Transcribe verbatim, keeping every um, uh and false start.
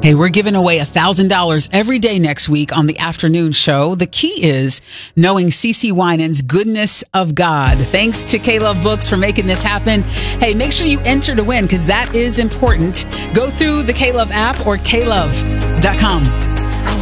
Hey, we're giving away one thousand dollars every day next week on the afternoon show. The key is knowing CeCe Winans' goodness of God. Thanks to K-Love Books for making this happen. Hey, make sure you enter to win because that is important. Go through the K-Love app or K love dot com.